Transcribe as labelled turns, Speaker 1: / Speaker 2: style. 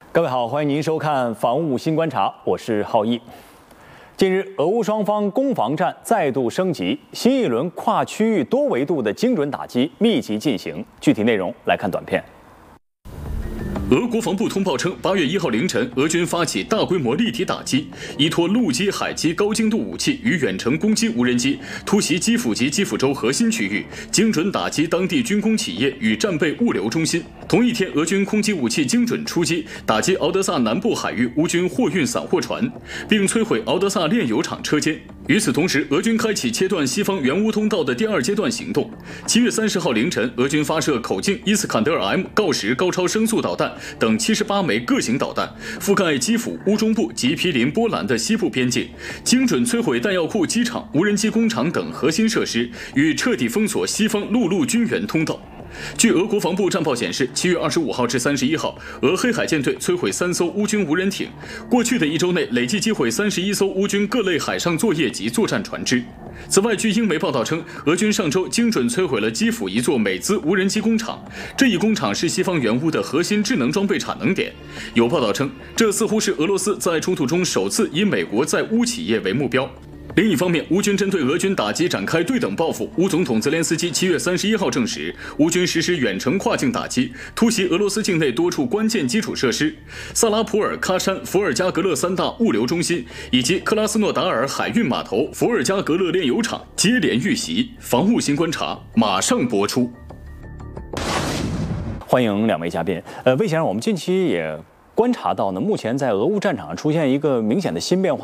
Speaker 1: 各位好，欢迎您收看《防务新观察》，我是浩毅。近日，俄乌双方攻防战再度升级，新一轮跨区域多维度的精准打击密集进行。具体内容来看短片。
Speaker 2: 俄国防部通报称，8月1号凌晨，俄军发起大规模立体打击，依托陆基、海基高精度武器与远程攻击无人机，突袭基辅及基辅州核心区域，精准打击当地军工企业与战备物流中心。同一天，俄军空击武器精准出击，打击敖德萨南部海域乌军货运散货船，并摧毁敖德萨炼油厂车间。 与此同时，俄军开启切断西方援乌通道的第2阶段行动。7月30号凌晨，俄军发射口径伊斯坎德尔 M 锆石高超声速导弹等78枚各型导弹，覆盖基辅、乌中部及毗邻波兰的西部边境，精准摧毁弹药库、机场、无人机工厂等核心设施，与彻底封锁西方陆路军援通道。 据俄国防部战报显示，7月25号至31号，俄黑海舰队摧毁3艘乌军无人艇。过去的1周内，累计击毁31艘乌军各类海上作业及作战船只。此外，据英媒报道称，俄军上周精准摧毁了基辅一座美资无人机工厂。这一工厂是西方援乌的核心智能装备产能点。有报道称，这似乎是俄罗斯在冲突中首次以美国在乌企业为目标。 另一方面，乌军针对俄军打击展开对等报复。乌总统泽连斯基7月31号证实，乌军实施远程跨境打击，突袭俄罗斯境内多处关键基础设施，萨拉普尔、喀山、伏尔加格勒3大物流中心以及克拉斯诺达尔海运码头、伏尔加格勒炼油厂接连遇袭。防务新观察马上播出。
Speaker 1: 欢迎2位嘉宾。魏先生，我们近期也观察到呢，目前在俄乌战场上出现一个明显的新变化。